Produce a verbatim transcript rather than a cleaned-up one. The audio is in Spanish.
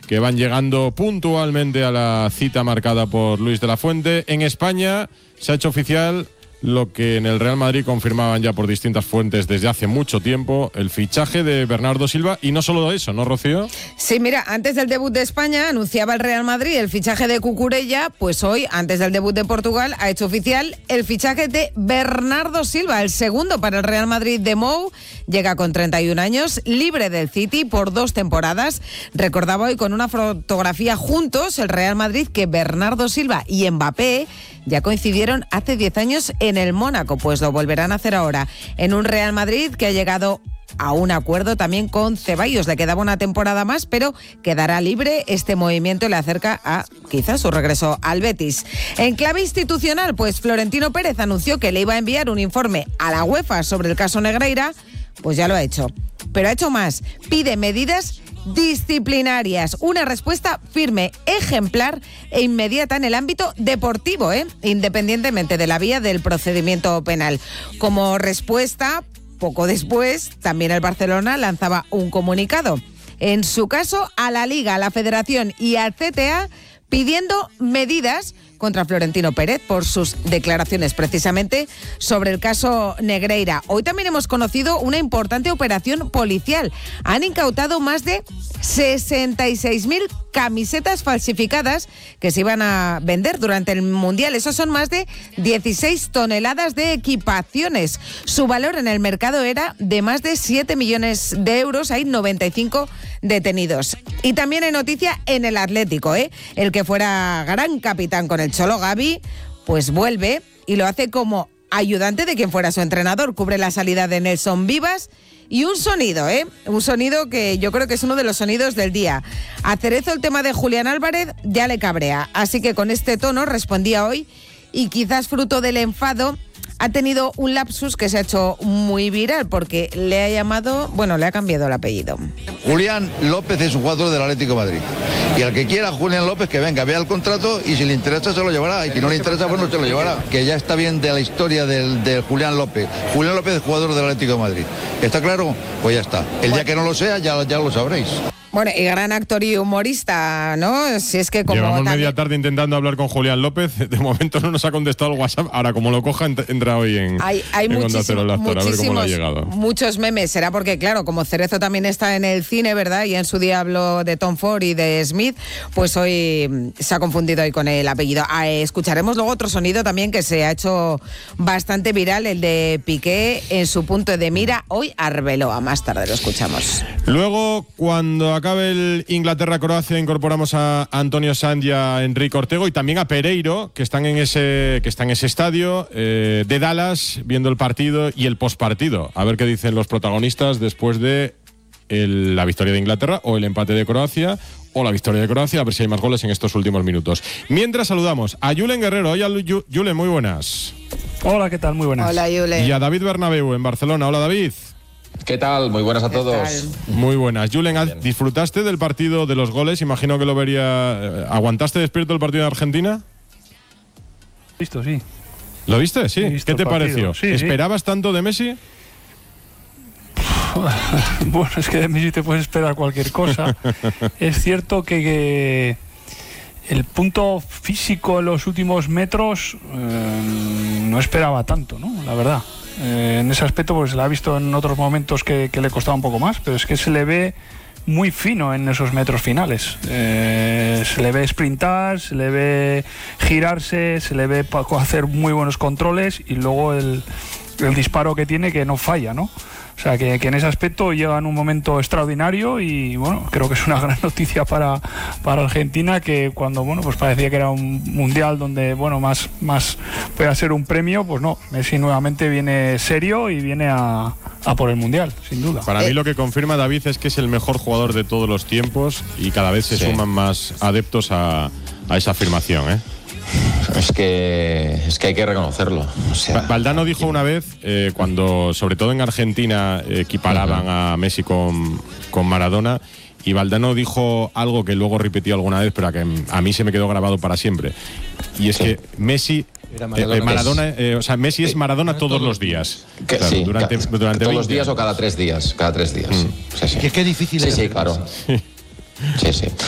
que van llegando puntualmente a la cita marcada por Luis de la Fuente. En España se ha hecho oficial lo que en el Real Madrid confirmaban ya por distintas fuentes desde hace mucho tiempo, el fichaje de Bernardo Silva. Y no solo eso, ¿no, Rocío? Sí, mira, antes del debut de España anunciaba el Real Madrid el fichaje de Cucurella, pues hoy, antes del debut de Portugal, ha hecho oficial el fichaje de Bernardo Silva, el segundo para el Real Madrid de Mou. Llega con treinta y un años, libre del City por dos temporadas. Recordaba hoy con una fotografía juntos el Real Madrid que Bernardo Silva y Mbappé ya coincidieron hace diez años en el Mónaco, pues lo volverán a hacer ahora en un Real Madrid que ha llegado a un acuerdo también con Ceballos. Le quedaba una temporada más, pero quedará libre. Este movimiento le acerca a quizás su regreso al Betis. En clave institucional, pues Florentino Pérez anunció que le iba a enviar un informe a la UEFA sobre el caso Negreira. Pues ya lo ha hecho. Pero ha hecho más. Pide medidas disciplinarias, una respuesta firme, ejemplar e inmediata en el ámbito deportivo, ¿eh? independientemente de la vía del procedimiento penal. Como respuesta, poco después, también el Barcelona lanzaba un comunicado. En su caso, a la Liga, a la Federación y al C T A, pidiendo medidas contra Florentino Pérez por sus declaraciones precisamente sobre el caso Negreira. Hoy también hemos conocido una importante operación policial. Han incautado más de sesenta y seis mil camisetas falsificadas que se iban a vender durante el Mundial. Eso son más de dieciséis toneladas de equipaciones. Su valor en el mercado era de más de siete millones de euros. Hay noventa y cinco detenidos. Y también hay noticia en el Atlético, ¿eh? El que fuera gran capitán con el Cholo, Gavi, pues vuelve y lo hace como ayudante de quien fuera su entrenador. Cubre la salida de Nelson Vivas y un sonido, ¿eh? Un sonido que yo creo que es uno de los sonidos del día. A Cerezo el tema de Julián Álvarez ya le cabrea, así que con este tono respondía hoy y quizás fruto del enfado ha tenido un lapsus que se ha hecho muy viral porque le ha llamado, bueno, le ha cambiado el apellido. Julián López es un jugador del Atlético de Madrid. Y al que quiera Julián López que venga, vea el contrato y si le interesa se lo llevará. Y si no le interesa, pues no se lo llevará. Que ya está bien de la historia del, del Julián López. Julián López es jugador del Atlético de Madrid. ¿Está claro? Pues ya está. El día que no lo sea, ya, ya lo sabréis. Bueno, y gran actor y humorista, ¿no? Si es que como Llevamos también... media tarde intentando hablar con Julián López. De momento no nos ha contestado el WhatsApp. Ahora, como lo coja, entra hoy en, hay, hay en Onda Cero Lázaro, a ver cómo le ha llegado. Muchos memes. Será porque, claro, como Cerezo también está en el cine, ¿verdad? Y en su día habló de Tom Ford y de Smith, pues hoy se ha confundido hoy con el apellido. Ah, escucharemos luego otro sonido también que se ha hecho bastante viral, el de Piqué en su punto de mira. Hoy Arbeloa. Más tarde lo escuchamos. Luego, cuando acabe el Inglaterra-Croacia, incorporamos a Antonio Sanz y a Enrique Ortego y también a Pereiro, que están en ese, que está en ese estadio eh, de Dallas, viendo el partido y el postpartido. A ver qué dicen los protagonistas después de el, la victoria de Inglaterra o el empate de Croacia o la victoria de Croacia, a ver si hay más goles en estos últimos minutos. Mientras saludamos a Julen Guerrero. Hola, Julen, muy buenas. Hola, ¿qué tal? Muy buenas. Hola, Julen. Y a David Bernabéu en Barcelona. Hola, David. ¿Qué tal? Muy buenas a todos. Muy buenas. Julen, ¿disfrutaste del partido de los goles? Imagino que lo vería... ¿Aguantaste despierto el partido de Argentina? Visto, sí. ¿Lo viste? Sí. Visto ¿Qué te pareció? Sí, ¿Esperabas sí. tanto de Messi? Bueno, es que de Messi te puedes esperar cualquier cosa. Es cierto que, que el punto físico en los últimos metros eh, no esperaba tanto, ¿no? La verdad. Eh, en ese aspecto pues la ha visto en otros momentos que, que le costaba un poco más, pero es que se le ve muy fino en esos metros finales. Eh, se le ve sprintar, se le ve girarse, se le ve hacer muy buenos controles y luego el, el disparo que tiene que no falla, ¿no? O sea, que, que en ese aspecto llega en un momento extraordinario y, bueno, creo que es una gran noticia para, para Argentina, que cuando, bueno, pues parecía que era un mundial donde, bueno, más, más puede ser un premio, pues no, Messi nuevamente viene serio y viene a, a por el mundial, sin duda. Para mí lo que confirma David es que es el mejor jugador de todos los tiempos y cada vez se sí. suman más adeptos a, a esa afirmación, ¿eh? Es que, es que hay que reconocerlo. O sea, Valdano dijo una vez, eh, cuando sobre todo en Argentina equiparaban uh-huh. a Messi con, con Maradona, y Valdano dijo algo que luego repitió alguna vez, pero que a mí se me quedó grabado para siempre. Y es sí. que Messi... Maradona, eh, Maradona eh, o sea, Messi es Maradona todos, todos los días. Que, claro, sí, durante, ca- durante todos los días o cada tres días. Cada tres días. Mm. Sí, sí. Que qué difícil sí, es. Sí, claro. Sí, sí.